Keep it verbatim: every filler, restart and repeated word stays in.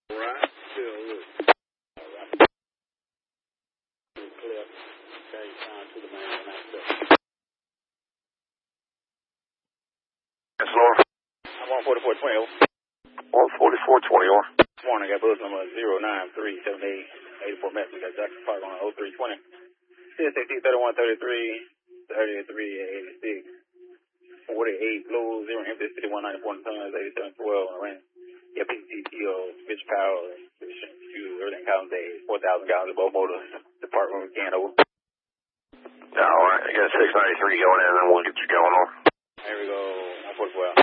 Right. Still with. All right. Clear. Okay, down to the man. Yes, Lord. I'm on forty-four twenty. one forty-four twenty. This morning I got bus number zero nine three seven eight eight four message. Got Jackson Park on oh three twenty. C S X thirty-one thirty-three, thirty-three eighty-six, forty-eight low, zero empty, fifty-one ninety-four tons, eighty-seven twelve on the range. Yeah, P C T O, Fish Power, efficient fuel, everything column day, four thousand gallons of both motors, department weekend over. All right, I got six ninety-three going in, and then we'll get you going on. There we go, one forty-four.